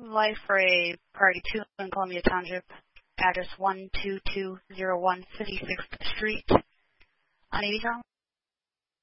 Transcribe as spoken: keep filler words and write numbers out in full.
Life for a Party two in Columbia Township, address one two two zero one fifty-sixth Street on eighty Town.